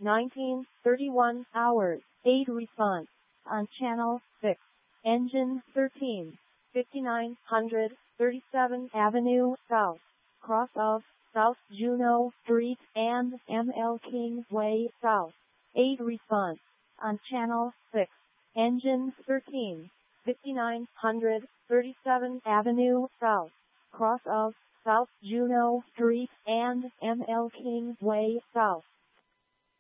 19:31 hours. 8 response. On channel 6. Engine 13. 5937 Avenue South. Cross of South Juno Street and ML Kingsway South. 8 response. On channel 6. Engine 13. 5937 Avenue South. Cross of South Juno Street and ML Kingsway South.